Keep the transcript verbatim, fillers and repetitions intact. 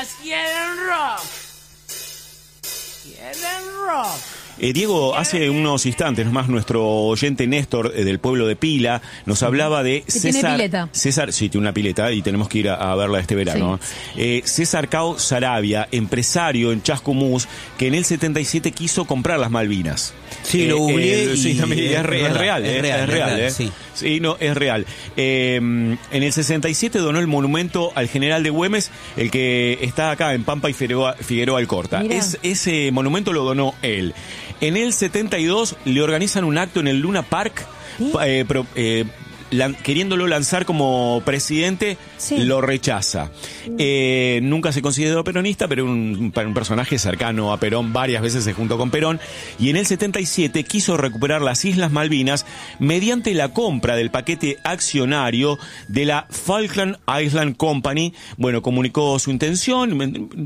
Malvinas quieren rock. Quieren rock. Eh, Diego, hace unos instantes nomás nuestro oyente Néstor eh, del pueblo de Pila nos hablaba de que César. Tiene pileta. César, sí, tiene una pileta y tenemos que ir a, a verla este verano. Sí. Eh, César Cao Sarabia, empresario en Chascomús, que en el setenta y siete quiso comprar las Malvinas. Sí, lo googleé eh, y sí, también es, re- es real, es eh, real, es real, es real, eh. sí. Sí, no, es real. Eh, en el sesenta y siete donó el monumento al general de Güemes, el que está acá en Pampa y Figueroa, Figueroa Alcorta. Mirá. Es, ese monumento lo donó él. En el setenta y dos le organizan un acto en el Luna Park, ¿Sí? eh, pro- eh, lan- queriéndolo lanzar como presidente, Sí. lo rechaza. Eh, nunca se consideró peronista, pero un, un personaje cercano a Perón, varias veces se juntó con Perón, y en el setenta y siete quiso recuperar las Islas Malvinas mediante la compra del paquete accionario de la Falkland Island Company. Bueno, comunicó su intención.